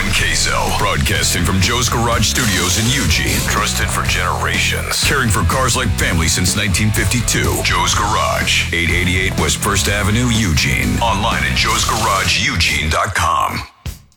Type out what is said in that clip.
Tim Caso, broadcasting from Joe's Garage Studios in Eugene. Trusted for generations. Caring for cars like family since 1952. Joe's Garage, 888 West 1st Avenue, Eugene. Online at joesgarageeugene.com.